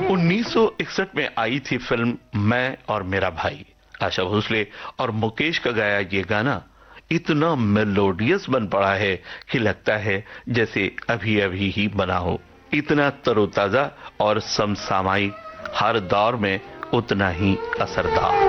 1961 में आई थी फिल्म मैं और मेरा भाई। आशा भोसले और मुकेश का गाया ये गाना इतना मेलोडियस बन पड़ा है कि लगता है जैसे अभी अभी ही बना हो। इतना तरोताजा और समसामयिक, हर दौर में उतना ही असरदार।